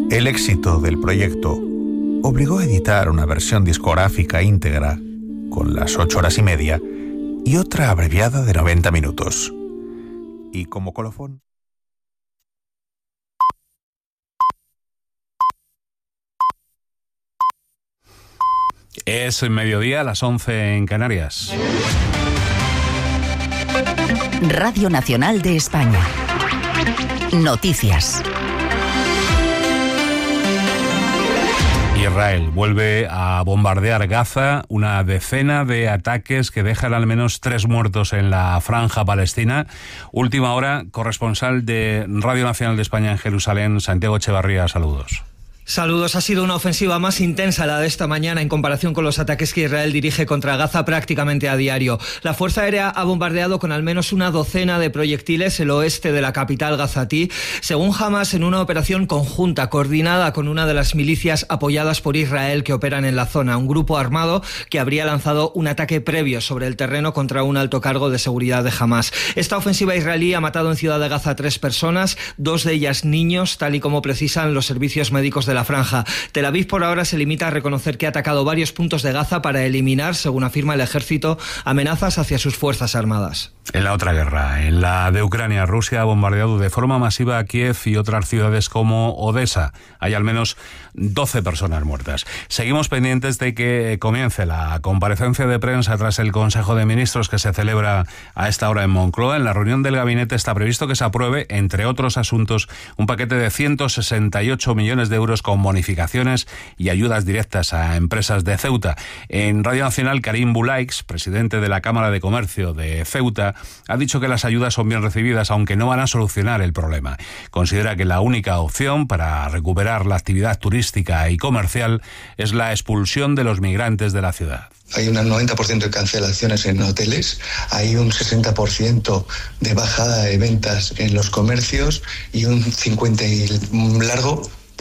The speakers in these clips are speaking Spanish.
El éxito del proyecto obligó a editar una versión discográfica íntegra, con las 8 horas y media, y otra abreviada de 90 minutos. Y como colofón... Es mediodía, a las 11 en Canarias. Radio Nacional de España. Noticias. Israel vuelve a bombardear Gaza, una decena de ataques que dejan al menos 3 muertos en la franja palestina. Última hora, corresponsal de Radio Nacional de España en Jerusalén, Santiago Echevarría, saludos. Saludos. Ha sido una ofensiva más intensa la de esta mañana en comparación con los ataques que Israel dirige contra Gaza prácticamente a diario. La Fuerza Aérea ha bombardeado con al menos una docena de proyectiles el oeste de la capital gazatí, según Hamas, en una operación conjunta coordinada con una de las milicias apoyadas por Israel que operan en la zona, un grupo armado que habría lanzado un ataque previo sobre el terreno contra un alto cargo de seguridad de Hamas. Esta ofensiva israelí ha matado en Ciudad de Gaza a 3 personas, 2 de ellas niños, tal y como precisan los servicios médicos de la franja. Tel Aviv por ahora se limita a reconocer que ha atacado varios puntos de Gaza para eliminar, según afirma el ejército, amenazas hacia sus fuerzas armadas. En la otra guerra, en la de Ucrania, Rusia ha bombardeado de forma masiva a Kiev y otras ciudades como Odessa. Hay al menos 12 personas muertas. Seguimos pendientes de que comience la comparecencia de prensa tras el Consejo de Ministros que se celebra a esta hora en Moncloa. En la reunión del gabinete está previsto que se apruebe, entre otros asuntos, un paquete de 168 millones de euros con bonificaciones y ayudas directas a empresas de Ceuta. En Radio Nacional, Karim Boulaix, presidente de la Cámara de Comercio de Ceuta, ha dicho que las ayudas son bien recibidas, aunque no van a solucionar el problema. Considera que la única opción para recuperar la actividad turística y comercial es la expulsión de los migrantes de la ciudad. Hay un 90% de cancelaciones en hoteles, hay un 60% de bajada de ventas en los comercios y un 50% y largo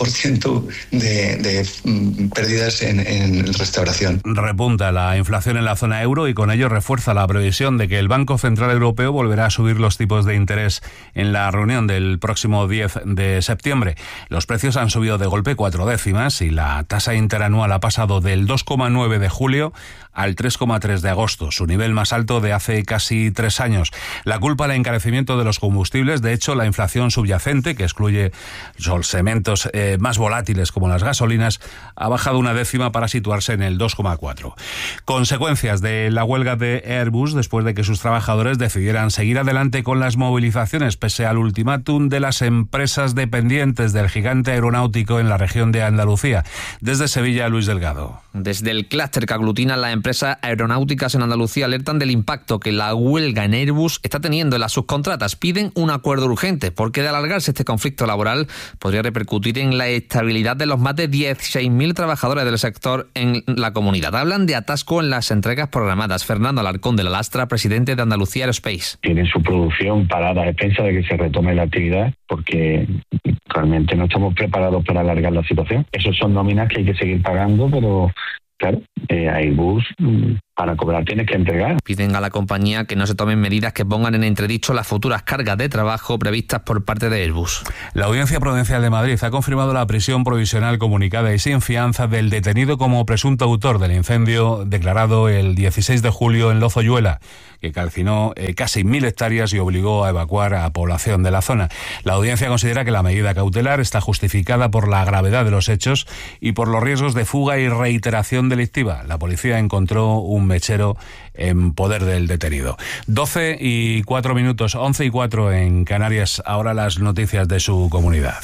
de pérdidas en restauración. Repunta la inflación en la zona euro y con ello refuerza la previsión de que el Banco Central Europeo volverá a subir los tipos de interés en la reunión del próximo 10 de septiembre. Los precios han subido de golpe 4 décimas y la tasa interanual ha pasado del 2,9 de julio al 3,3 de agosto, su nivel más alto de hace casi 3 años. La culpa al encarecimiento de los combustibles. De hecho, la inflación subyacente, que excluye los elementos más volátiles como las gasolinas, ha bajado 1 décima para situarse en el 2,4. Consecuencias de la huelga de Airbus después de que sus trabajadores decidieran seguir adelante con las movilizaciones pese al ultimátum de las empresas dependientes del gigante aeronáutico en la región de Andalucía. Desde Sevilla, Luis Delgado. Desde el clúster que aglutina las empresas aeronáuticas en Andalucía alertan del impacto que la huelga en Airbus está teniendo en las subcontratas. Piden un acuerdo urgente porque de alargarse este conflicto laboral podría repercutir en la estabilidad de los más de 16.000 trabajadores del sector en la comunidad. Hablan de atasco en las entregas programadas. Fernando Alarcón de la Lastra, presidente de Andalucía Aerospace. Tienen su producción parada a expensas de que se retome la actividad porque realmente no estamos preparados para alargar la situación. Esos son nóminas que hay que seguir pagando, pero claro, Airbus para cobrar tienes que entregar. Piden a la compañía que no se tomen medidas que pongan en entredicho las futuras cargas de trabajo previstas por parte de Airbus. La Audiencia Provincial de Madrid ha confirmado la prisión provisional comunicada y sin fianza del detenido como presunto autor del incendio declarado el 16 de julio en Lozoyuela, que calcinó casi 1.000 hectáreas y obligó a evacuar a población de la zona. La audiencia considera que la medida cautelar está justificada por la gravedad de los hechos y por los riesgos de fuga y reiteración delictiva. La policía encontró un mechero en poder del detenido. 12:04 minutos, 11:04 en Canarias. Ahora las noticias de su comunidad.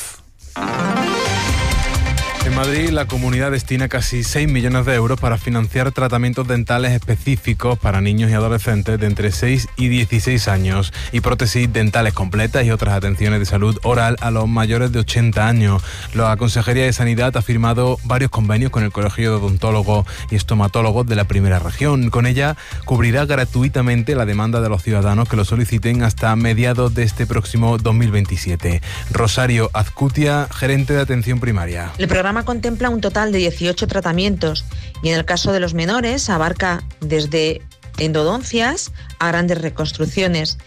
En Madrid, la comunidad destina casi 6 millones de euros para financiar tratamientos dentales específicos para niños y adolescentes de entre 6 y 16 años y prótesis dentales completas y otras atenciones de salud oral a los mayores de 80 años. La Consejería de Sanidad ha firmado varios convenios con el Colegio de Odontólogos y Estomatólogos de la Primera Región. Con ella cubrirá gratuitamente la demanda de los ciudadanos que lo soliciten hasta mediados de este próximo 2027. Rosario Azcutia, gerente de atención primaria. El programa contempla un total de 18 tratamientos y en el caso de los menores abarca desde endodoncias a grandes reconstrucciones.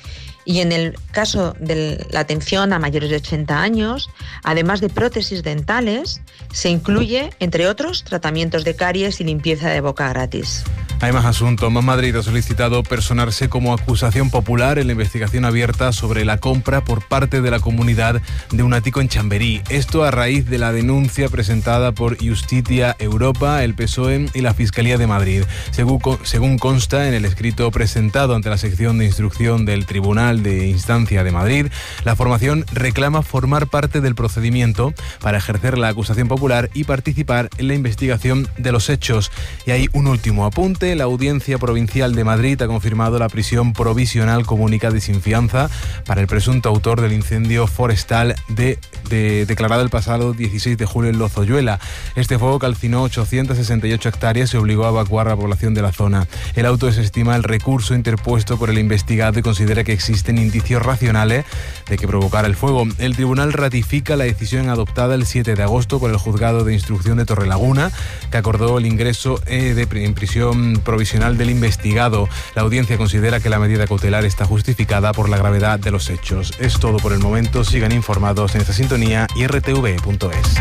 Y en el caso de la atención a mayores de 80 años, además de prótesis dentales, se incluye, entre otros, tratamientos de caries y limpieza de boca gratis. Hay más asuntos. Más Madrid ha solicitado personarse como acusación popular en la investigación abierta sobre la compra por parte de la comunidad de un ático en Chamberí. Esto a raíz de la denuncia presentada por Justitia Europa, el PSOE y la Fiscalía de Madrid. Según consta en el escrito presentado ante la sección de instrucción del Tribunal de Instancia de Madrid, la formación reclama formar parte del procedimiento para ejercer la acusación popular y participar en la investigación de los hechos. Y hay un último apunte. La Audiencia Provincial de Madrid ha confirmado la prisión provisional comunicada y sin fianza para el presunto autor del incendio forestal declarado el pasado 16 de julio en Lozoyuela. Este fuego calcinó 868 hectáreas y obligó a evacuar a la población de la zona. El auto desestima el recurso interpuesto por el investigado y considera que existen indicios racionales de que provocara el fuego. El tribunal ratifica la decisión adoptada el 7 de agosto por el juzgado de instrucción de Torrelaguna, que acordó el ingreso en prisión provisional del investigado. La audiencia considera que la medida cautelar está justificada por la gravedad de los hechos. Es todo por el momento. Sigan informados en esta sintonía y rtv.es.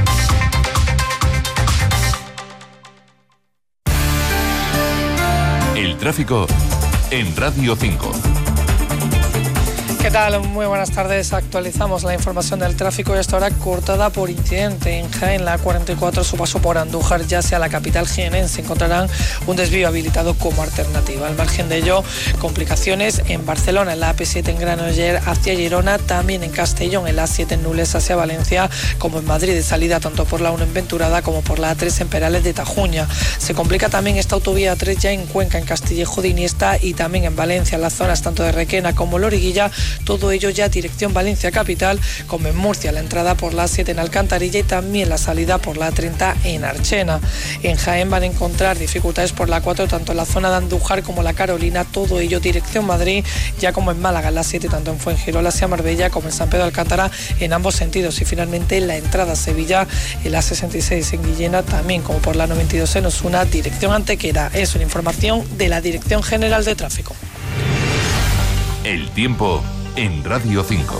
El tráfico en Radio 5. ¿Qué tal? Muy buenas tardes. Actualizamos la información del tráfico y esta hora cortada por incidente en Jaén, la A44, su paso por Andújar, ya hacia la capital jienense. Encontrarán un desvío habilitado como alternativa. Al margen de ello, complicaciones en Barcelona, en la AP7 en Granoller hacia Girona, también en Castellón, en la A7 en Nules hacia Valencia, como en Madrid, de salida tanto por la 1 en Venturada como por la A3 en Perales de Tajuña. Se complica también esta autovía 3 ya en Cuenca, en Castillejo de Iniesta y también en Valencia, en las zonas tanto de Requena como Loriguilla. Todo ello ya dirección Valencia capital, como en Murcia la entrada por la A7 en Alcantarilla y también la salida por la A30 en Archena. En Jaén van a encontrar dificultades por la 4 tanto en la zona de Andújar como la Carolina, todo ello dirección Madrid, ya como en Málaga en la 7 tanto en Fuengirola hacia Marbella como en San Pedro de Alcántara en ambos sentidos. Y finalmente la entrada a Sevilla en la 66 en Guillena, también como por la 92 en Osuna, dirección Antequera. Es una información de la Dirección General de Tráfico. El tiempo en Radio 5.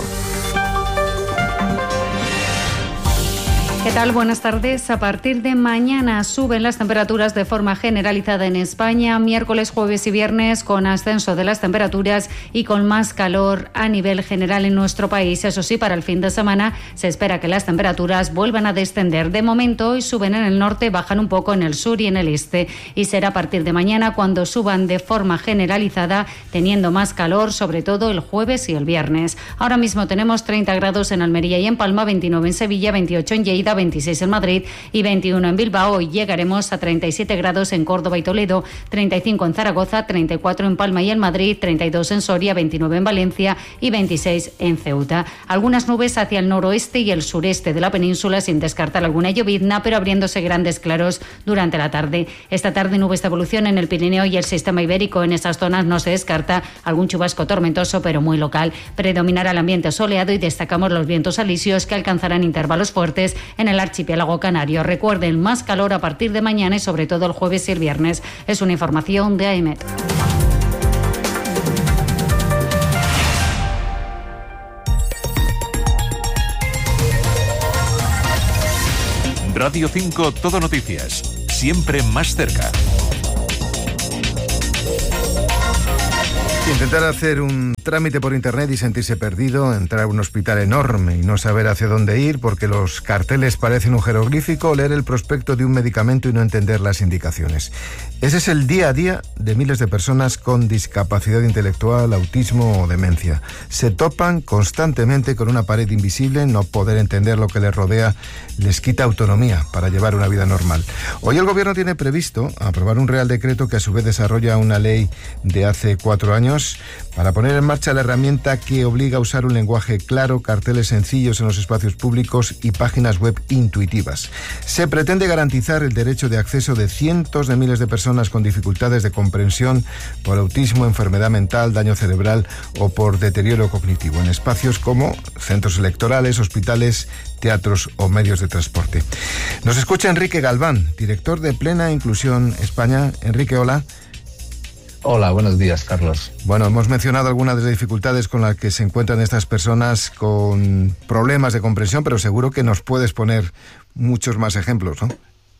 ¿Qué tal? Buenas tardes. A partir de mañana suben las temperaturas de forma generalizada en España. Miércoles, jueves y viernes con ascenso de las temperaturas y con más calor a nivel general en nuestro país. Eso sí, para el fin de semana se espera que las temperaturas vuelvan a descender. De momento hoy suben en el norte, bajan un poco en el sur y en el este. Y será a partir de mañana cuando suban de forma generalizada, teniendo más calor, sobre todo el jueves y el viernes. Ahora mismo tenemos 30 grados en Almería y en Palma, 29 en Sevilla, 28 en Lleida, 26 en Madrid y 21 en Bilbao. Hoy llegaremos a 37 grados en Córdoba y Toledo, 35 en Zaragoza, 34 en Palma y en Madrid, 32 en Soria, 29 en Valencia y 26 en Ceuta. Algunas nubes hacia el noroeste y el sureste de la península, sin descartar alguna llovizna, pero abriéndose grandes claros durante la tarde. Esta tarde nubes de evolución en el Pirineo y el sistema ibérico. En esas zonas no se descarta algún chubasco tormentoso, pero muy local. Predominará el ambiente soleado y destacamos los vientos alisios que alcanzarán intervalos fuertes en el archipiélago canario. Recuerden, más calor a partir de mañana y sobre todo el jueves y el viernes. Es una información de AEMET. Radio 5 Todo Noticias, siempre más cerca. Intentar hacer un trámite por internet y sentirse perdido, entrar a un hospital enorme y no saber hacia dónde ir porque los carteles parecen un jeroglífico, o leer el prospecto de un medicamento y no entender las indicaciones. Ese es el día a día de miles de personas con discapacidad intelectual, autismo o demencia. Se topan constantemente con una pared invisible, no poder entender lo que les rodea les quita autonomía para llevar una vida normal. Hoy el Gobierno tiene previsto aprobar un Real Decreto que a su vez desarrolla una ley de hace 4 años para poner en marcha la herramienta que obliga a usar un lenguaje claro, carteles sencillos en los espacios públicos y páginas web intuitivas. Se pretende garantizar el derecho de acceso de cientos de miles de personas con dificultades de comprensión por autismo, enfermedad mental, daño cerebral o por deterioro cognitivo en espacios como centros electorales, hospitales, teatros o medios de transporte. Nos escucha Enrique Galván, director de Plena Inclusión España. Enrique, hola. Hola, buenos días, Carlos. Bueno, hemos mencionado algunas de las dificultades con las que se encuentran estas personas con problemas de comprensión, pero seguro que nos puedes poner muchos más ejemplos, ¿no?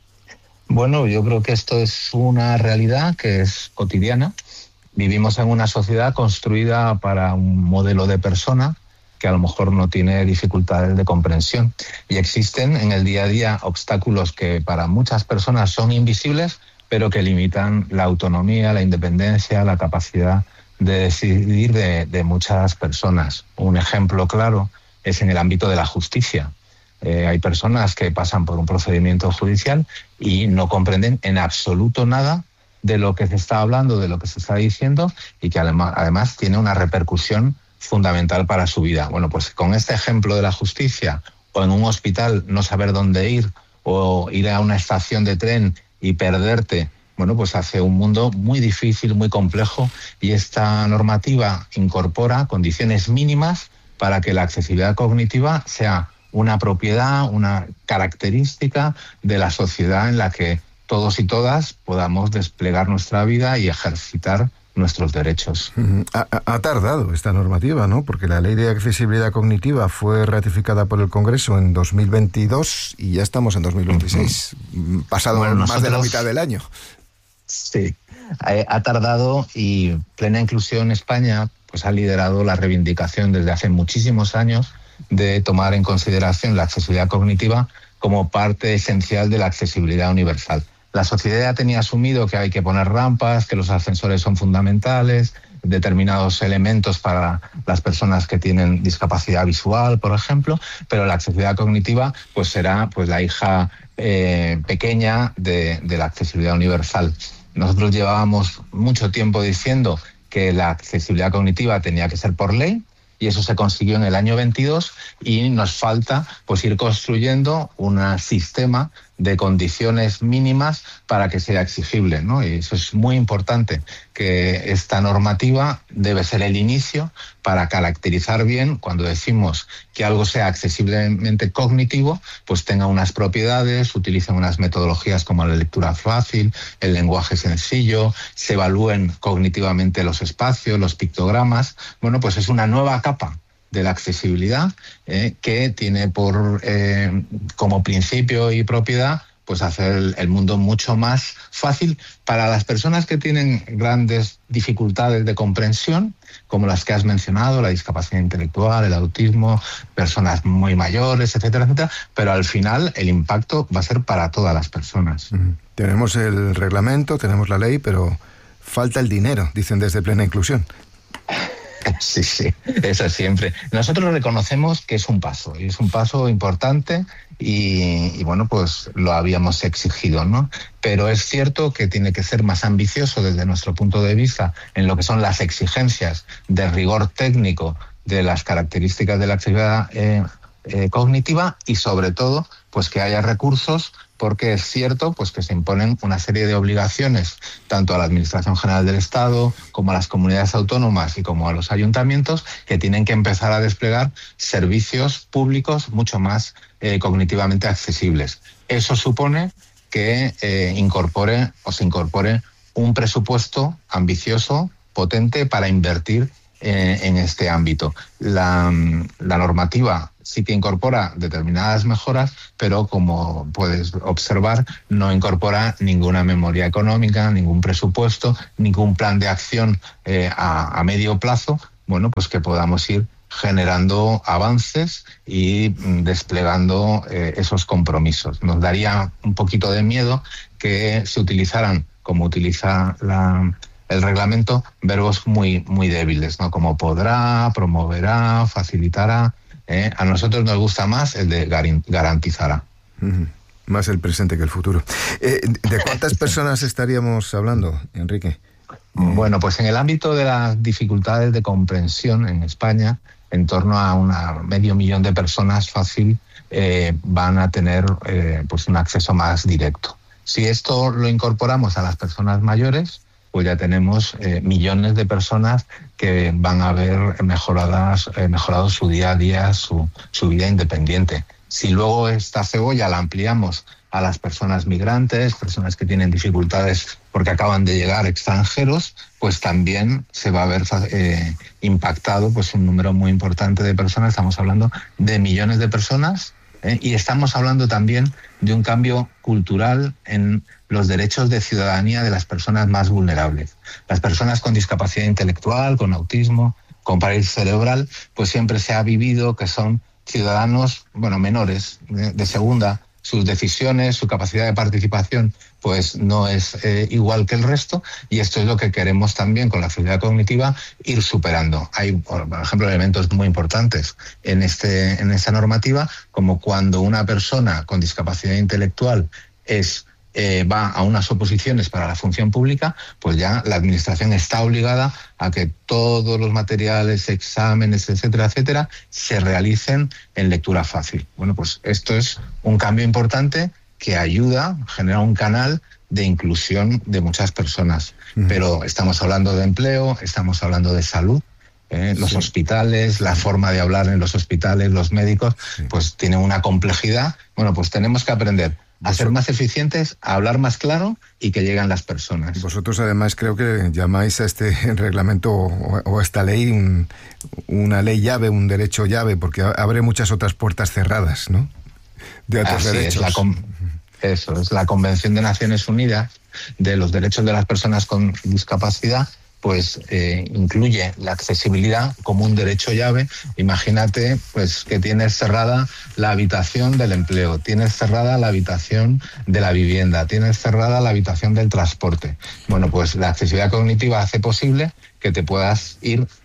Bueno, yo creo que esto es una realidad que es cotidiana. Vivimos en una sociedad construida para un modelo de persona que a lo mejor no tiene dificultades de comprensión. Y existen en el día a día obstáculos que para muchas personas son invisibles, pero que limitan la autonomía, la independencia, la capacidad de decidir de muchas personas. Un ejemplo claro es en el ámbito de la justicia. Hay personas que pasan por un procedimiento judicial y no comprenden en absoluto nada de lo que se está hablando, de lo que se está diciendo, y que además tiene una repercusión fundamental para su vida. Bueno, pues con este ejemplo de la justicia, o en un hospital no saber dónde ir, o ir a una estación de tren y perderte, bueno, pues hace un mundo muy difícil, muy complejo, y esta normativa incorpora condiciones mínimas para que la accesibilidad cognitiva sea una propiedad, una característica de la sociedad en la que todos y todas podamos desplegar nuestra vida y ejercitar nuestros derechos. Ha tardado esta normativa, ¿no? Porque la Ley de Accesibilidad Cognitiva fue ratificada por el Congreso en 2022 y ya estamos en 2026. Pasado más de la mitad del año. Sí, ha tardado, y Plena Inclusión España pues ha liderado la reivindicación desde hace muchísimos años de tomar en consideración la accesibilidad cognitiva como parte esencial de la accesibilidad universal. La sociedad ya tenía asumido que hay que poner rampas, que los ascensores son fundamentales, determinados elementos para las personas que tienen discapacidad visual, por ejemplo, pero la accesibilidad cognitiva pues será pues la hija pequeña de la accesibilidad universal. Nosotros llevábamos mucho tiempo diciendo que la accesibilidad cognitiva tenía que ser por ley, y eso se consiguió en el año 22, y nos falta pues ir construyendo un sistema de condiciones mínimas para que sea exigible, ¿no? Y eso es muy importante, que esta normativa debe ser el inicio para caracterizar bien, cuando decimos que algo sea accesiblemente cognitivo, pues tenga unas propiedades, utilicen unas metodologías como la lectura fácil, el lenguaje sencillo, se evalúen cognitivamente los espacios, los pictogramas. Bueno, pues es una nueva capa de la accesibilidad que tiene como principio y propiedad pues hacer el mundo mucho más fácil para las personas que tienen grandes dificultades de comprensión, como las que has mencionado, la discapacidad intelectual, el autismo, personas muy mayores, etcétera, etcétera, pero al final el impacto va a ser para todas las personas. Tenemos el reglamento, tenemos la ley, pero falta el dinero, dicen desde Plena Inclusión. Sí, eso siempre. Nosotros reconocemos que es un paso, y es un paso importante, y bueno, pues lo habíamos exigido, ¿no? Pero es cierto que tiene que ser más ambicioso desde nuestro punto de vista en lo que son las exigencias de rigor técnico de las características de la accesibilidad cognitiva, y sobre todo pues que haya recursos, porque es cierto pues que se imponen una serie de obligaciones tanto a la Administración General del Estado como a las comunidades autónomas y como a los ayuntamientos, que tienen que empezar a desplegar servicios públicos mucho más cognitivamente accesibles. Eso supone que se incorpore un presupuesto ambicioso, potente, para invertir en este ámbito. La normativa sí que incorpora determinadas mejoras, pero como puedes observar, no incorpora ninguna memoria económica, ningún presupuesto, ningún plan de acción a medio plazo, bueno, pues que podamos ir generando avances y desplegando esos compromisos. Nos daría un poquito de miedo que se utilizaran, como utiliza el reglamento, verbos muy débiles, ¿no? Como podrá, promoverá, facilitará. A nosotros nos gusta más el de garantizará. Más el presente que el futuro. ¿De cuántas personas estaríamos hablando, Enrique? Bueno, pues en el ámbito de las dificultades de comprensión en España, en torno a 500.000 de personas fácil van a tener pues un acceso más directo. Si esto lo incorporamos a las personas mayores, pues ya tenemos millones de personas que van a ver mejorado su día a día, su vida independiente. Si luego esta cebolla la ampliamos a las personas migrantes, personas que tienen dificultades porque acaban de llegar, extranjeros, pues también se va a ver impactado pues un número muy importante de personas. Estamos hablando de millones de personas, y estamos hablando también de un cambio cultural en los derechos de ciudadanía de las personas más vulnerables. Las personas con discapacidad intelectual, con autismo, con parálisis cerebral, pues siempre se ha vivido que son ciudadanos, menores, de segunda. Sus decisiones, su capacidad de participación, pues no es igual que el resto, y esto es lo que queremos también con la accesibilidad cognitiva ir superando. Hay, por ejemplo, elementos muy importantes en esta normativa, como cuando una persona con discapacidad intelectual va a unas oposiciones para la función pública, pues ya la administración está obligada a que todos los materiales, exámenes, etcétera, etcétera, se realicen en lectura fácil. Bueno, pues esto es un cambio importante que ayuda, genera un canal de inclusión de muchas personas. Pero estamos hablando de empleo, estamos hablando de salud. Los hospitales, la forma de hablar en los hospitales, los médicos, pues tienen una complejidad. Bueno, pues tenemos que aprender a ser más eficientes, a hablar más claro y que lleguen las personas. Vosotros además creo que llamáis a este reglamento o a esta ley una ley llave, un derecho llave, porque abre muchas otras puertas cerradas, ¿no? De otros derechos. Eso es la Convención de Naciones Unidas de los Derechos de las Personas con Discapacidad, pues incluye la accesibilidad como un derecho llave. Imagínate pues que tienes cerrada la habitación del empleo, tienes cerrada la habitación de la vivienda, tienes cerrada la habitación del transporte. Bueno, pues la accesibilidad cognitiva hace posible que te puedas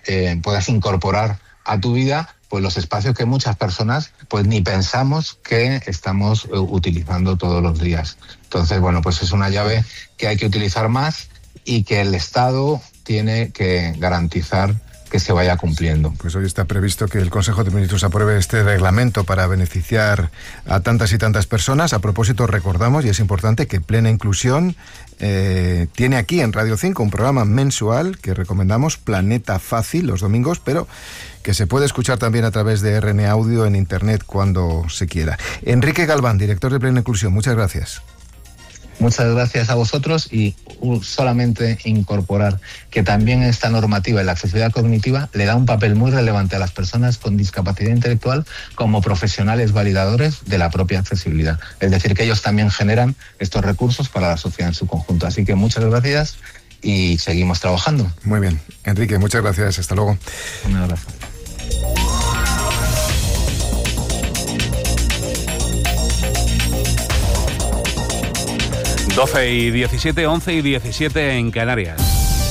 incorporar a tu vida pues los espacios que muchas personas pues ni pensamos que estamos utilizando todos los días. Entonces, bueno, pues es una llave que hay que utilizar más y que el Estado tiene que garantizar que se vaya cumpliendo. Pues hoy está previsto que el Consejo de Ministros apruebe este reglamento para beneficiar a tantas y tantas personas. A propósito, recordamos, y es importante, que Plena Inclusión tiene aquí en Radio 5 un programa mensual que recomendamos, Planeta Fácil, los domingos, pero que se puede escuchar también a través de RN Audio en Internet cuando se quiera. Enrique Galván, director de Plena Inclusión, muchas gracias. Muchas gracias a vosotros, y solamente incorporar que también esta normativa y la accesibilidad cognitiva le da un papel muy relevante a las personas con discapacidad intelectual como profesionales validadores de la propia accesibilidad. Es decir, que ellos también generan estos recursos para la sociedad en su conjunto. Así que muchas gracias y seguimos trabajando. Muy bien. Enrique, muchas gracias. Hasta luego. Un abrazo. Doce y 17, 11 y 17 en Canarias.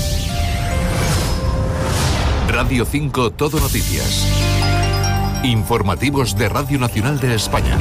Radio 5 Todo Noticias. Informativos de Radio Nacional de España.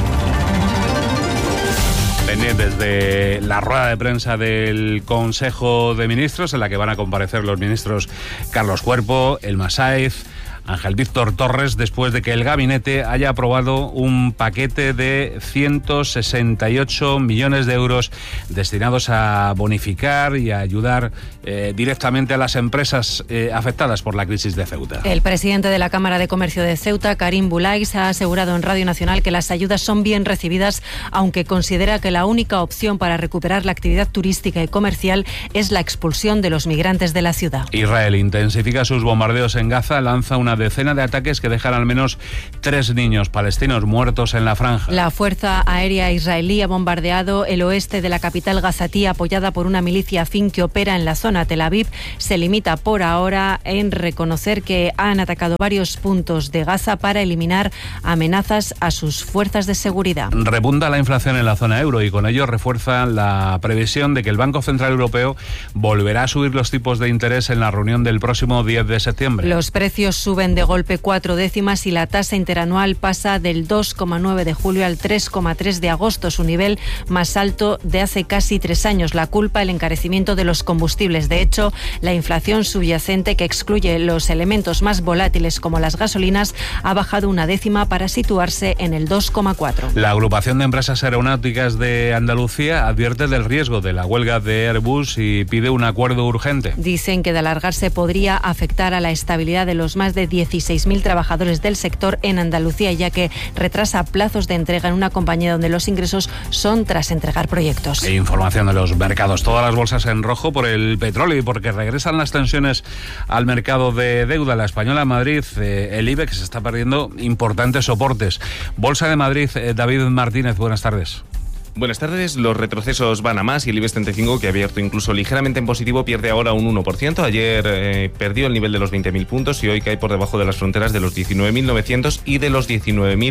Pendientes de la rueda de prensa del Consejo de Ministros, en la que van a comparecer los ministros Carlos Cuerpo, Elma Sáez, Ángel Víctor Torres, después de que el gabinete haya aprobado un paquete de 168 millones de euros destinados a bonificar y a ayudar directamente a las empresas afectadas por la crisis de Ceuta. El presidente de la Cámara de Comercio de Ceuta, Karim Boulais, ha asegurado en Radio Nacional que las ayudas son bien recibidas, aunque considera que la única opción para recuperar la actividad turística y comercial es la expulsión de los migrantes de la ciudad. Israel intensifica sus bombardeos en Gaza, lanza una decena de ataques que dejan al menos 3 niños palestinos muertos en la franja. La Fuerza Aérea Israelí ha bombardeado el oeste de la capital gazatí, apoyada por una milicia afín que opera en la zona. Tel Aviv se limita por ahora en reconocer que han atacado varios puntos de Gaza para eliminar amenazas a sus fuerzas de seguridad. Repunta la inflación en la zona euro y con ello refuerza la previsión de que el Banco Central Europeo volverá a subir los tipos de interés en la reunión del próximo 10 de septiembre. Los precios suben de golpe 4 décimas y la tasa interanual pasa del 2,9 de julio al 3,3 de agosto, su nivel más alto de hace casi 3 años. La culpa, el encarecimiento de los combustibles. De hecho, la inflación subyacente, que excluye los elementos más volátiles como las gasolinas, ha bajado 1 décima para situarse en el 2,4. La agrupación de empresas aeronáuticas de Andalucía advierte del riesgo de la huelga de Airbus y pide un acuerdo urgente. Dicen que de alargarse podría afectar a la estabilidad de los más de de 16.000 trabajadores del sector en Andalucía, ya que retrasa plazos de entrega en una compañía donde los ingresos son tras entregar proyectos. E información de los mercados. Todas las bolsas en rojo por el petróleo y porque regresan las tensiones al mercado de deuda. La Española en Madrid, el IBEX está perdiendo importantes soportes. Bolsa de Madrid, David Martínez, buenas tardes. Buenas tardes. Los retrocesos van a más y el IBEX 35, que ha abierto incluso ligeramente en positivo, pierde ahora un 1%. Ayer perdió el nivel de los 20.000 puntos y hoy cae por debajo de las fronteras de los 19.900 y de los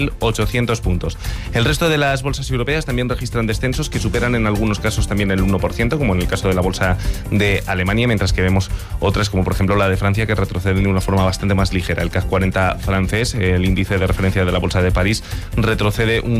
19.800 puntos. El resto de las bolsas europeas también registran descensos que superan en algunos casos también el 1%, como en el caso de la bolsa de Alemania, mientras que vemos otras como por ejemplo la de Francia, que retroceden de una forma bastante más ligera. El CAC 40 francés, el índice de referencia de la bolsa de París, retrocede un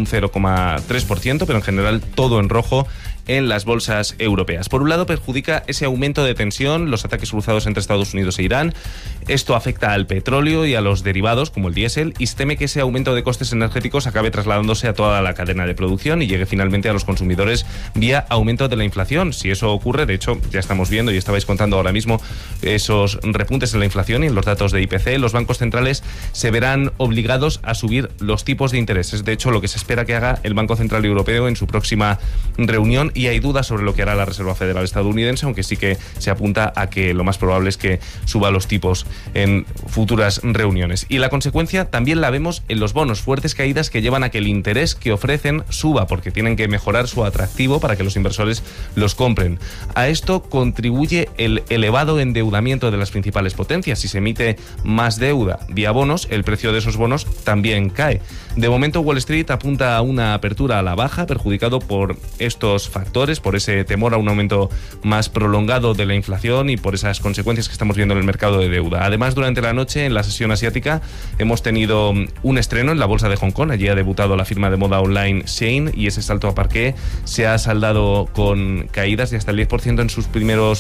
0,3%, pero en general todo en rojo en las bolsas europeas. Por un lado, perjudica ese aumento de tensión, los ataques cruzados entre Estados Unidos e Irán. Esto afecta al petróleo y a los derivados, como el diésel, y se teme que ese aumento de costes energéticos acabe trasladándose a toda la cadena de producción y llegue finalmente a los consumidores vía aumento de la inflación. Si eso ocurre, de hecho, ya estamos viendo y estabais contando ahora mismo esos repuntes en la inflación y en los datos de IPC, los bancos centrales se verán obligados a subir los tipos de interés. Es de hecho lo que se espera que haga el Banco Central Europeo en su próxima reunión, y hay dudas sobre lo que hará la Reserva Federal estadounidense, aunque sí que se apunta a que lo más probable es que suba los tipos en futuras reuniones. Y la consecuencia también la vemos en los bonos, fuertes caídas que llevan a que el interés que ofrecen suba, porque tienen que mejorar su atractivo para que los inversores los compren. A esto contribuye el elevado endeudamiento de las principales potencias. Si se emite más deuda vía bonos, el precio de esos bonos también cae. De momento, Wall Street apunta a una apertura a la baja, perjudicado por estos factores, por ese temor a un aumento más prolongado de la inflación y por esas consecuencias que estamos viendo en el mercado de deuda. Además, durante la noche, en la sesión asiática, hemos tenido un estreno en la bolsa de Hong Kong. Allí ha debutado la firma de moda online Shein y ese salto a parqué se ha saldado con caídas de hasta el 10% en sus primeros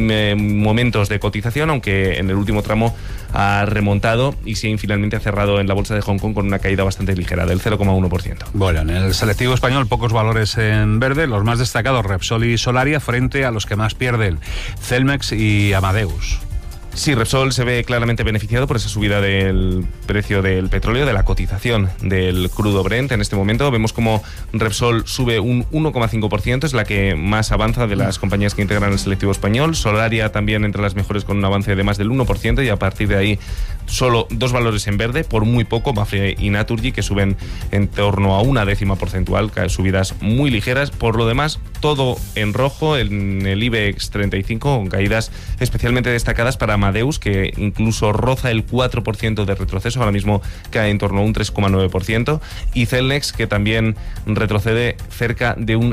momentos de cotización, aunque en el último tramo ha remontado y Shein finalmente ha cerrado en la bolsa de Hong Kong con una caída bastante ligera, del 0,1%. Bueno, en el selectivo español pocos valores en verde, los más destacados Repsol y Solaria, frente a los que más pierden, Celmex y Amadeus. Sí, Repsol se ve claramente beneficiado por esa subida del precio del petróleo, de la cotización del crudo Brent. En este momento vemos como Repsol sube un 1,5%, es la que más avanza de las compañías que integran el selectivo español. Solaria también entre las mejores con un avance de más del 1%, y a partir de ahí solo dos valores en verde, por muy poco, Mafre y Naturgy, que suben en torno a una décima porcentual, subidas muy ligeras. Por lo demás, todo en rojo en el IBEX 35, con caídas especialmente destacadas para Amadeus, que incluso roza el 4% de retroceso, ahora mismo cae en torno a un 3,9%, y Celnex, que también retrocede cerca de un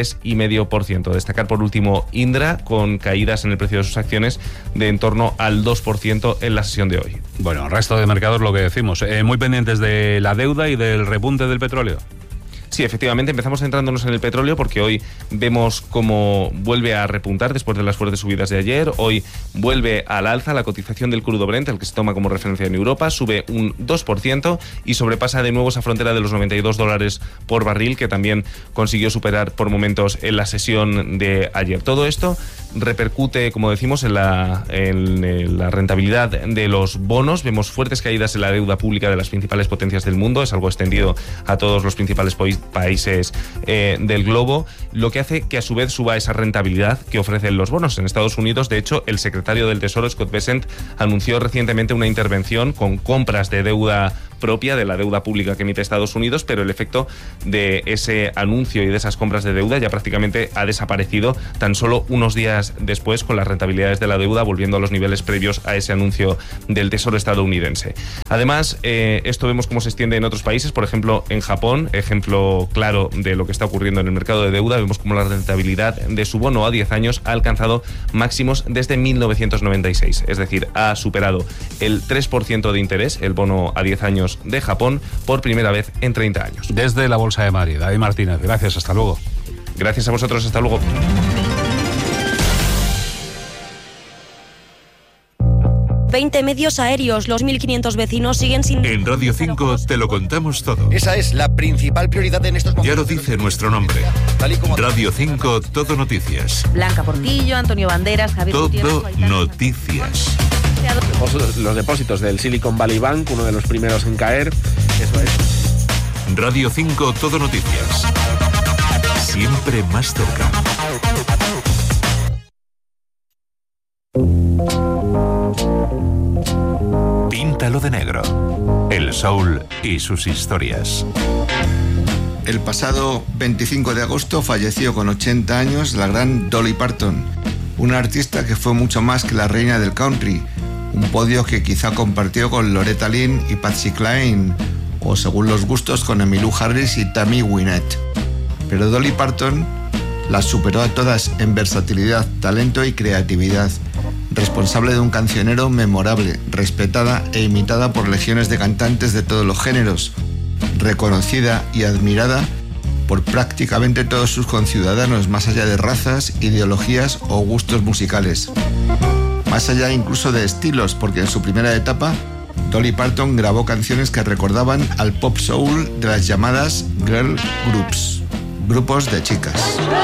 3,5%. Destacar por último Indra, con caídas en el precio de sus acciones de en torno al 2% en la sesión de hoy. Bueno, el resto de mercados lo que decimos, muy pendientes de la deuda y del repunte del petróleo. Sí, efectivamente, empezamos centrándonos en el petróleo porque hoy vemos cómo vuelve a repuntar después de las fuertes subidas de ayer. Hoy vuelve al alza la cotización del crudo Brent, el que se toma como referencia en Europa, sube un 2% y sobrepasa de nuevo esa frontera de los $92 por barril, que también consiguió superar por momentos en la sesión de ayer. Todo esto repercute, como decimos, en la rentabilidad de los bonos. Vemos fuertes caídas en la deuda pública de las principales potencias del mundo, es algo extendido a todos los principales países del globo, lo que hace que a su vez suba esa rentabilidad que ofrecen los bonos. En Estados Unidos, de hecho, el secretario del Tesoro, Scott Bessent, anunció recientemente una intervención con compras de deuda propia, de la deuda pública que emite Estados Unidos, pero el efecto de ese anuncio y de esas compras de deuda ya prácticamente ha desaparecido tan solo unos días después, con las rentabilidades de la deuda volviendo a los niveles previos a ese anuncio del Tesoro estadounidense. Además, esto vemos cómo se extiende en otros países, por ejemplo en Japón, ejemplo claro de lo que está ocurriendo en el mercado de deuda. Vemos cómo la rentabilidad de su bono a 10 años ha alcanzado máximos desde 1996, es decir, ha superado el 3% de interés, el bono a 10 años de Japón, por primera vez en 30 años. Desde la Bolsa de Madrid, David Martínez, gracias, hasta luego. Gracias a vosotros, hasta luego. 20 medios aéreos, los 1.500 vecinos siguen sin... En Radio 5 te lo contamos todo. Esa es la principal prioridad en estos momentos. Ya lo dice nuestro nombre. Radio 5, Todo Noticias. Blanca Portillo, Antonio Banderas, Javier Todo Gutiérrez, Noticias. Los depósitos del Silicon Valley Bank, uno de los primeros en caer. Eso es. Radio 5 Todo Noticias. Siempre más cerca. Píntalo de negro. El soul y sus historias. El pasado 25 de agosto falleció con 80 años la gran Dolly Parton, una artista que fue mucho más que la reina del country, un podio que quizá compartió con Loretta Lynn y Patsy Cline, o según los gustos con Emmylou Harris y Tammy Wynette. Pero Dolly Parton las superó a todas en versatilidad, talento y creatividad, responsable de un cancionero memorable, respetada e imitada por legiones de cantantes de todos los géneros, reconocida y admirada por prácticamente todos sus conciudadanos, más allá de razas, ideologías o gustos musicales. Más allá incluso de estilos, porque en su primera etapa, Dolly Parton grabó canciones que recordaban al pop soul de las llamadas girl groups, grupos de chicas.